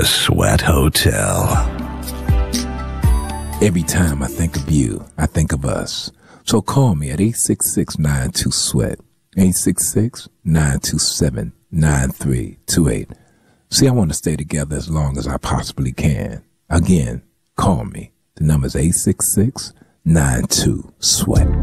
The Sweat Hotel. Every time I think of you, I think of us. So call me at 866-92-SWEAT, 866-927-9328. See, I want to stay together as long as I possibly can. Again, call me. The number is 866-92-SWEAT.